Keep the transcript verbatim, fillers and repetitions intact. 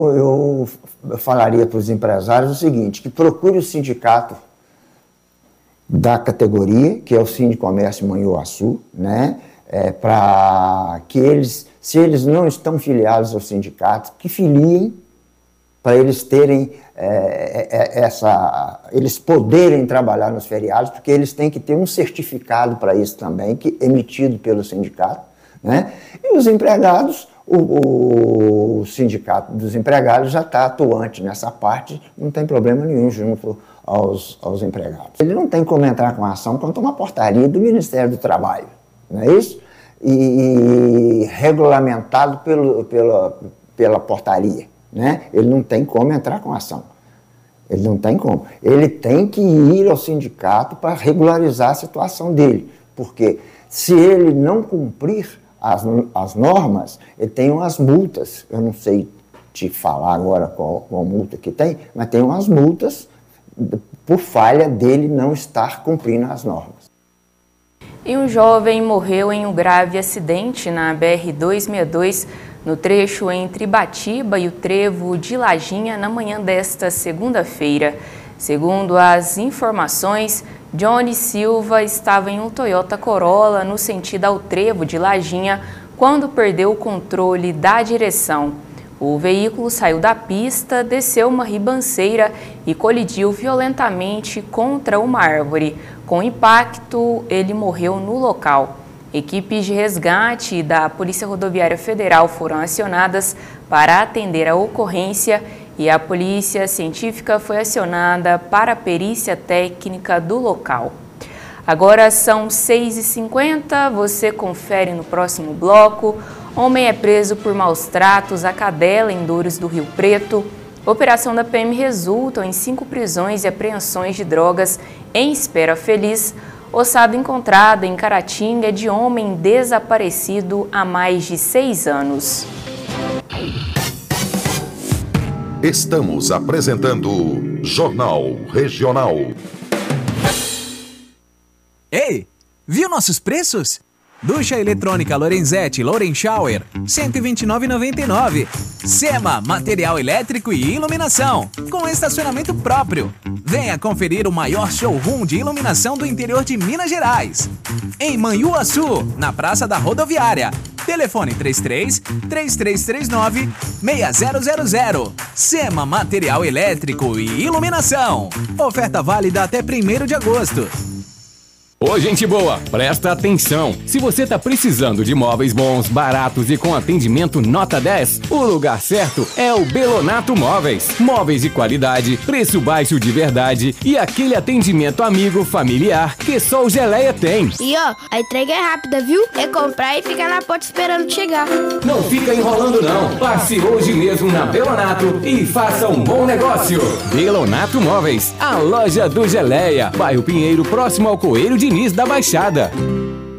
Eu falaria para os empresários o seguinte, que procure o sindicato da categoria, que é o Sindicomércio Manhuaçu, né? É, para que eles, se eles não estão filiados ao sindicato, que filiem para eles terem é, é, essa, eles poderem trabalhar nos feriados, porque eles têm que ter um certificado para isso também, que emitido pelo sindicato, né? E os empregados, o, o sindicato dos empregados já está atuante nessa parte, não tem problema nenhum junto aos, aos empregados. Ele não tem como entrar com a ação contra uma portaria do Ministério do Trabalho, não é isso? E, e regulamentado pelo, pela, pela portaria, né? Ele não tem como entrar com a ação. Ele não tem como. Ele tem que ir ao sindicato para regularizar a situação dele, porque se ele não cumprir as, as normas, ele tem umas multas. Eu não sei te falar agora qual, qual multa que tem, mas tem umas multas por falha dele não estar cumprindo as normas. E um jovem morreu em um grave acidente na B R duzentos e sessenta e dois, no trecho entre Batiba e o trevo de Lajinha, na manhã desta segunda-feira. Segundo as informações, Johnny Silva estava em um Toyota Corolla no sentido ao trevo de Lajinha quando perdeu o controle da direção. O veículo saiu da pista, desceu uma ribanceira e colidiu violentamente contra uma árvore. Com impacto, ele morreu no local. Equipes de resgate da Polícia Rodoviária Federal foram acionadas para atender a ocorrência e a Polícia Científica foi acionada para a perícia técnica do local. Agora são seis e cinquenta, você confere no próximo bloco. Homem é preso por maus tratos à cadela em Douros do Rio Preto. Operação da P M resulta em cinco prisões e apreensões de drogas em Espera Feliz. Ossada encontrada em Caratinga é de homem desaparecido há mais de seis anos. Estamos apresentando Jornal Regional. Ei, viu nossos preços? Ducha eletrônica Lorenzetti Loren Shower, cento e vinte e nove reais e noventa e nove centavos. Sema, material elétrico e iluminação, com estacionamento próprio. Venha conferir o maior showroom de iluminação do interior de Minas Gerais. Em Manhuaçu, na Praça da Rodoviária. Telefone três três, três três três nove, seis zero zero zero. Sema, material elétrico e iluminação. Oferta válida até primeiro de agosto. Ô, gente boa, presta atenção. Se você tá precisando de móveis bons, baratos e com atendimento nota dez, o lugar certo é o Belonato Móveis. Móveis de qualidade, preço baixo de verdade e aquele atendimento amigo, familiar que só o Geleia tem. E ó, a entrega é rápida, viu? É comprar e ficar na porta esperando chegar. Não fica enrolando não. Passe hoje mesmo na Belonato e faça um bom negócio. Belonato Móveis, a loja do Geleia, bairro Pinheiro, próximo ao Coelho de Diniz da Baixada.